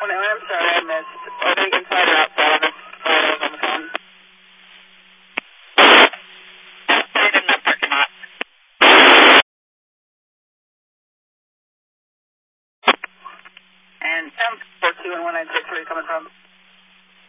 Oh, no, I'm sorry, I missed. Are they inside or outside on this on the phone? Right in the parking lot. And 742 and 1963 coming from?